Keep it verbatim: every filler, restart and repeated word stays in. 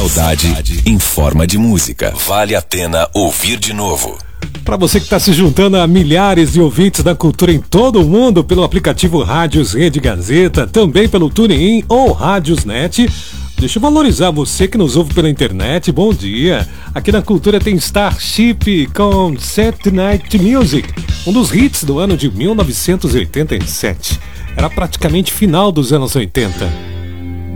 Saudade em forma de música. Vale a pena ouvir de novo. Para você que está se juntando a milhares de ouvintes da cultura em todo o mundo pelo aplicativo Rádios Rede Gazeta, também pelo TuneIn ou Rádiosnet, deixa eu valorizar você que nos ouve pela internet. Bom dia! Aqui na Cultura tem Starship com Saturday Night Music, um dos hits do ano de mil novecentos e oitenta e sete. Era praticamente final dos anos oitenta.